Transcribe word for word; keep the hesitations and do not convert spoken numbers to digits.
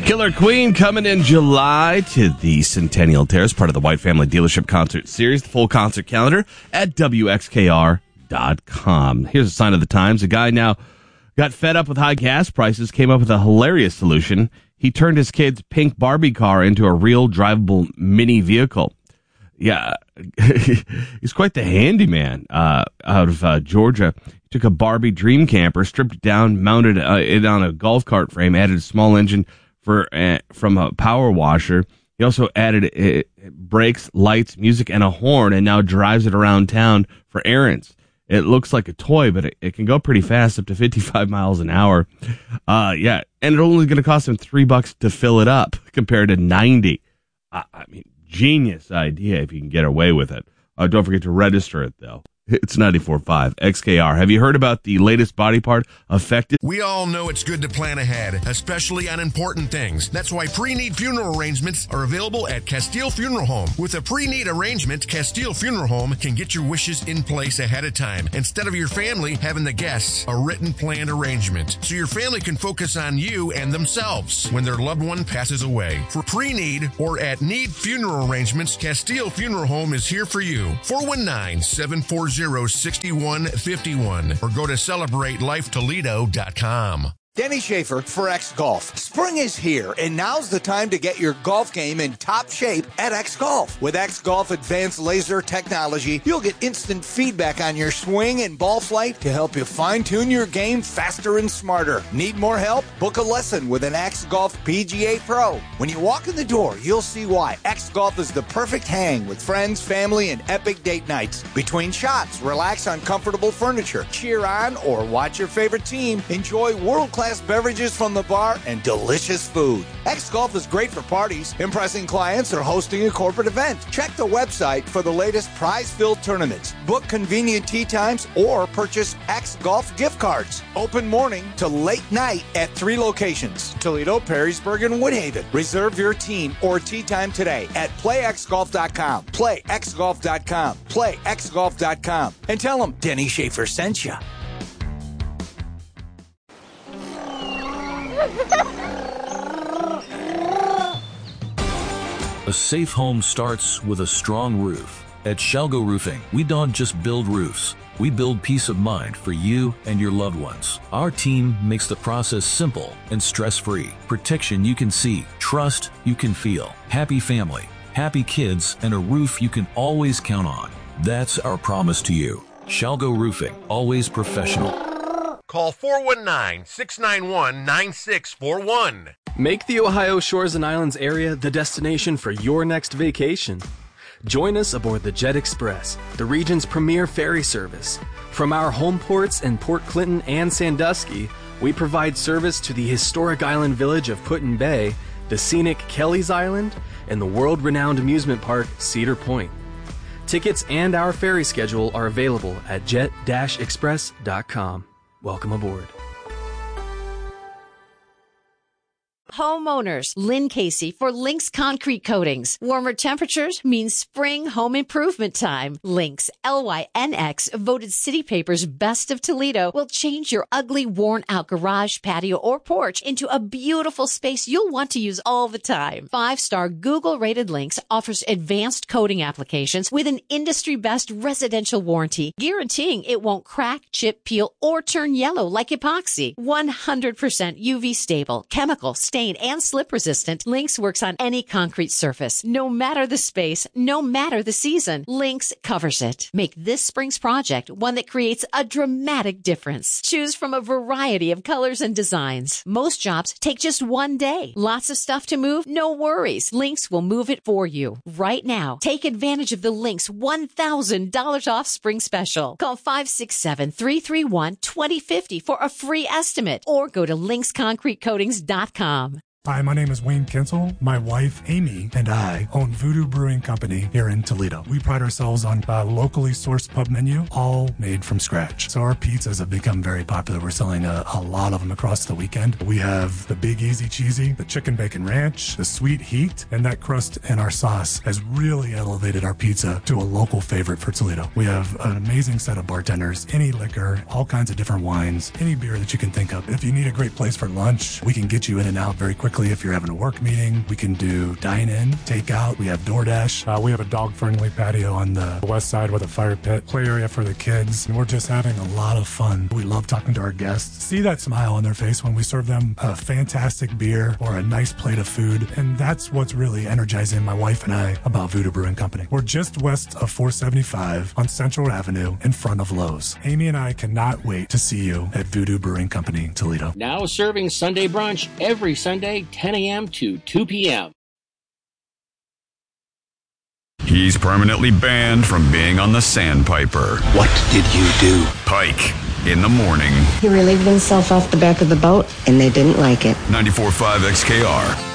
Killer Queen coming in July to the Centennial Terrace, part of the White Family Dealership Concert Series. The full concert calendar at W X K R dot com. Here's a sign of the times. A guy now got fed up with high gas prices, came up with a hilarious solution. He turned his kid's pink Barbie car into a real drivable mini vehicle. Yeah, he's quite the handyman uh, out of uh, Georgia. He took a Barbie dream camper, stripped it down, mounted uh, it on a golf cart frame, added a small engine for uh, from a power washer. He also added uh, brakes, lights, music, and a horn, and now drives it around town for errands. It looks like a toy, but it, it can go pretty fast, up to fifty-five miles an hour. Uh, yeah, and it's only going to cost him three bucks to fill it up compared to ninety. Uh, I mean, genius idea if you can get away with it. Uh, don't forget to register it, though. It's ninety-four point five X K R. Have you heard about the latest body part affected? We all know it's good to plan ahead, especially on important things. That's why pre-need funeral arrangements are available at Castile Funeral Home. With a pre-need arrangement, Castile Funeral Home can get your wishes in place ahead of time, instead of your family having the guests a written planned arrangement, so your family can focus on you and themselves when their loved one passes away. For pre-need or at need funeral arrangements, Castile Funeral Home is here for you. four one nine, seven four zero, six one five one or go to celebrate life toledo dot com. Denny Schaefer for X Golf. Spring is here, and now's the time to get your golf game in top shape at X Golf. With X Golf Advanced Laser Technology, you'll get instant feedback on your swing and ball flight to help you fine-tune your game faster and smarter. Need more help? Book a lesson with an X Golf P G A Pro. When you walk in the door, you'll see why X Golf is the perfect hang with friends, family, and epic date nights. Between shots, relax on comfortable furniture, cheer on or watch your favorite team, enjoy world-class beverages from the bar, and delicious food. X Golf is great for parties, impressing clients, or hosting a corporate event. Check the website for the latest prize-filled tournaments. Book convenient tee times or purchase X Golf gift cards. Open morning to late night at three locations: Toledo, Perrysburg, and Woodhaven. Reserve your team or tee time today at play x golf dot com. play x golf dot com. play x golf dot com. And tell them Denny Schaefer sent you. A safe home starts with a strong roof. At Shalgo Roofing, we don't just build roofs. We build peace of mind for you and your loved ones. Our team makes the process simple and stress-free. Protection you can see, trust you can feel, happy family, happy kids, and a roof you can always count on. That's our promise to you. Shalgo Roofing, always professional. Call four one nine, six nine one, nine six four one. Make the Ohio Shores and Islands area the destination for your next vacation. Join us aboard the Jet Express, the region's premier ferry service. From our home ports in Port Clinton and Sandusky, we provide service to the historic island village of Put-in Bay, the scenic Kelly's Island, and the world-renowned amusement park Cedar Point. Tickets and our ferry schedule are available at jet dash express dot com. Welcome aboard. Homeowners, Lynn Casey for Lynx Concrete Coatings. Warmer temperatures means spring home improvement time. Lynx, L Y N X, voted City Paper's Best of Toledo, will change your ugly, worn-out garage, patio, or porch into a beautiful space you'll want to use all the time. Five-star Google-rated Lynx offers advanced coating applications with an industry-best residential warranty, guaranteeing it won't crack, chip, peel, or turn yellow like epoxy. one hundred percent U V stable, chemical, stain, and slip resistant. Lynx works on any concrete surface, no matter the space, no matter the season. Lynx covers it. Make this spring's project one that creates a dramatic difference. Choose from a variety of colors and designs. Most jobs take just one day. Lots of stuff to move? No worries. Lynx will move it for you. Right now, take advantage of the Lynx one thousand dollars off spring special. Call five six seven, three three one, two zero five zero for a free estimate or go to lynx concrete coatings dot com. Hi, my name is Wayne Kinsel. My wife, Amy, and I own Voodoo Brewing Company here in Toledo. We pride ourselves on a locally sourced pub menu, all made from scratch. So our pizzas have become very popular. We're selling a, a lot of them across the weekend. We have the Big Easy Cheesy, the Chicken Bacon Ranch, the Sweet Heat, and that crust and our sauce has really elevated our pizza to a local favorite for Toledo. We have an amazing set of bartenders, any liquor, all kinds of different wines, any beer that you can think of. If you need a great place for lunch, we can get you in and out very quickly. directly if you're having a work meeting. We can do dine-in, takeout. We have DoorDash. Uh, we have a dog-friendly patio on the west side with a fire pit, play area for the kids. And we're just having a lot of fun. We love talking to our guests. See that smile on their face when we serve them a fantastic beer or a nice plate of food. And that's what's really energizing my wife and I about Voodoo Brewing Company. We're just west of four seventy-five on Central Avenue in front of Lowe's. Amy and I cannot wait to see you at Voodoo Brewing Company, Toledo. Now serving Sunday brunch every Sunday, ten a.m. to two p.m. He's permanently banned from being on the Sandpiper. What did you do? Pike in the morning. He relieved himself off the back of the boat, and they didn't like it. ninety-four point five X K R.